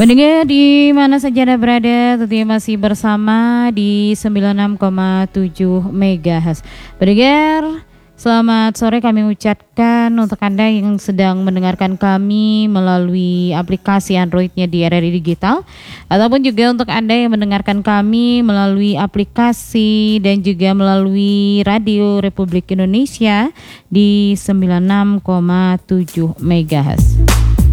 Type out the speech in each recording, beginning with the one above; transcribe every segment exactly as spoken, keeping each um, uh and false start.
Pendengar di mana saja Anda berada, tentunya masih bersama di sembilan puluh enam koma tujuh megahertz. Pendengar, selamat sore kami ucapkan untuk Anda yang sedang mendengarkan kami melalui aplikasi Androidnya di R R I Digital, ataupun juga untuk Anda yang mendengarkan kami melalui aplikasi dan juga melalui Radio Republik Indonesia di sembilan puluh enam koma tujuh megahertz.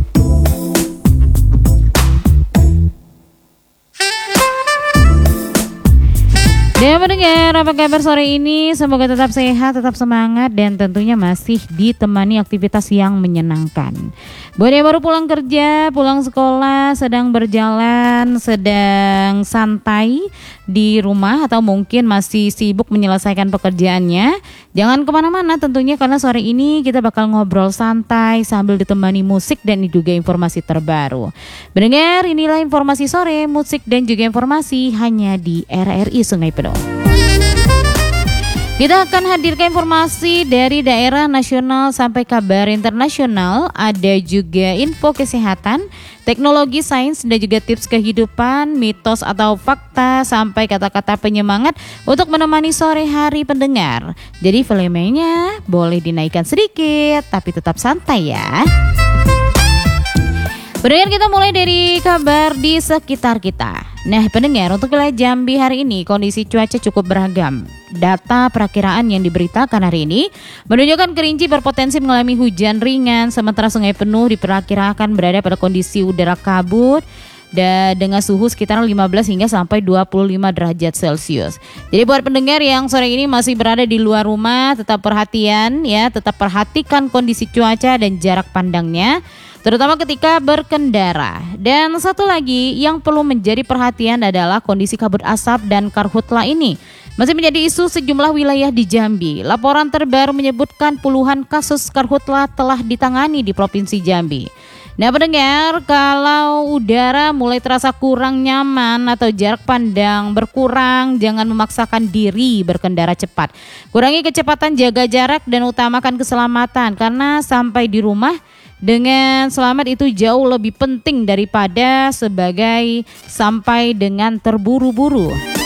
Dan mendengar, apa kabar sore ini? Semoga tetap sehat, tetap semangat, dan tentunya masih ditemani aktivitas yang menyenangkan. Buat yang baru pulang kerja, pulang sekolah, sedang berjalan, sedang santai di rumah, atau mungkin masih sibuk menyelesaikan pekerjaannya, jangan kemana-mana tentunya, karena sore ini kita bakal ngobrol santai sambil ditemani musik dan juga informasi terbaru. Mendengar, inilah informasi sore, musik dan juga informasi hanya di R R I Sungai Penuh. Kita akan hadirkan informasi dari daerah nasional sampai kabar internasional, ada juga info kesehatan, teknologi, sains, dan juga tips kehidupan, mitos atau fakta, sampai kata-kata penyemangat untuk menemani sore hari pendengar. Jadi volumenya boleh dinaikkan sedikit, tapi tetap santai ya. Pendengar, kita mulai dari kabar di sekitar kita. Nah pendengar, untuk wilayah Jambi hari ini kondisi cuaca cukup beragam. Data perakiraan yang diberitakan hari ini menunjukkan Kerinci berpotensi mengalami hujan ringan, sementara Sungai Penuh diperkirakan berada pada kondisi udara kabut dan dengan suhu sekitar lima belas hingga sampai dua puluh lima derajat Celcius. Jadi buat pendengar yang sore ini masih berada di luar rumah, tetap perhatian ya, tetap perhatikan kondisi cuaca dan jarak pandangnya, terutama ketika berkendara. Dan satu lagi yang perlu menjadi perhatian adalah kondisi kabut asap dan karhutla ini masih menjadi isu sejumlah wilayah di Jambi. Laporan terbaru menyebutkan puluhan kasus karhutla telah ditangani di Provinsi Jambi. Nah pendengar, kalau udara mulai terasa kurang nyaman atau jarak pandang berkurang, jangan memaksakan diri berkendara cepat. Kurangi kecepatan, jaga jarak, dan utamakan keselamatan, karena sampai di rumah dengan selamat itu jauh lebih penting daripada sebagai sampai dengan terburu-buru.